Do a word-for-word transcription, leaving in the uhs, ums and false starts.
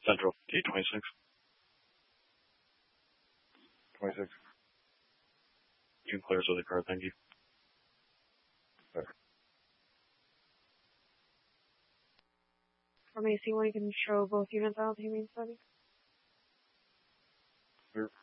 Central, eight twenty-six. twenty-six. You can clear us with a card, thank you. Okay. From A C one, you can show both units out, you mean, study? Clear.